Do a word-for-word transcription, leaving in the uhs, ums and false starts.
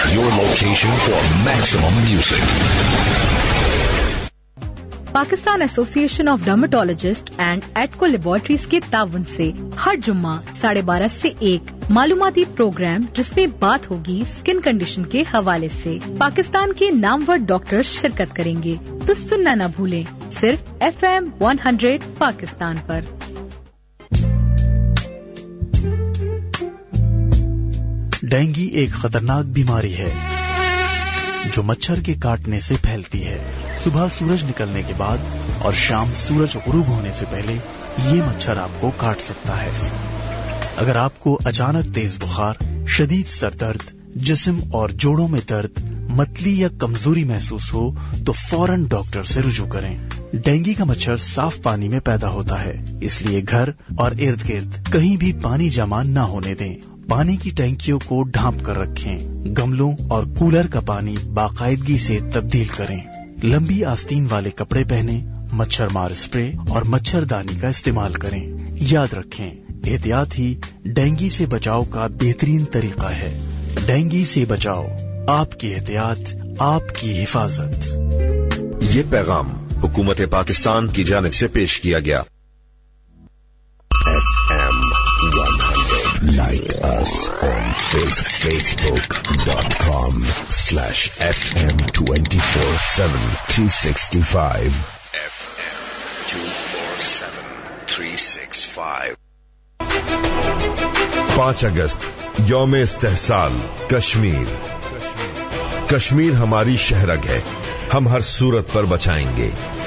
your location for maximum music. Pakistan association of dermatologist and एटको laboratories के ताउन से हर जुम्मा साढ़े बारह से एक मालूमाती प्रोग्राम जिसमें बात होगी स्किन कंडीशन के हवाले से। पाकिस्तान के नामवर डॉक्टर्स शिरकत करेंगे, तो सुनना न भूलें, सिर्फ F M one hundred Pakistan पर। डेंगू एक खतरनाक बीमारी है जो मच्छर के काटने से फैलती है। सुबह सूरज निकलने के बाद और शाम सूरज गुरूब होने से पहले ये मच्छर आपको काट सकता है। अगर आपको अचानक तेज बुखार, शदीद सर दर्द, जिस्म और जोड़ों में दर्द, मतली या कमजोरी महसूस हो तो फौरन डॉक्टर से रुजू करें। डेंगू का मच्छर साफ पानी में पैदा होता है, इसलिए घर और इर्द गिर्द कहीं भी पानी जमा न होने दें। पानी की टैंकियों को ढांप कर रखें। गमलों और कूलर का पानी बाकायदगी से तब्दील करें। लंबी आस्तीन वाले कपड़े पहने, मच्छर मार स्प्रे और मच्छरदानी का इस्तेमाल करें। याद रखें, एहतियात ही डेंगू से बचाव का बेहतरीन तरीका है। डेंगू से बचाओ, आपकी एहतियात, आपकी हिफाजत। ये पैगाम हुकूमत पाकिस्तान की जानिब से पेश किया गया। F M one hundred Like us on Facebook dot com slash F M twenty-four seven three sixty-five F M twenty-four seven three sixty-five। पाँच अगस्त यौम इस्तेहसाल कश्मीर। कश्मीर हमारी शहरग है, हम हर सूरत पर बचाएंगे।